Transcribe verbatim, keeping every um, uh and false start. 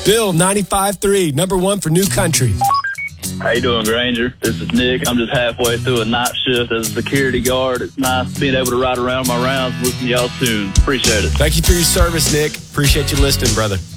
Bill, ninety-five three, number one for New Country. How you doing, Granger? This is Nick. I'm just halfway through a night shift as a security guard. It's nice being able to ride around my rounds and listen to y'all tunes. Appreciate it. Thank you for your service, Nick. Appreciate you listening, brother.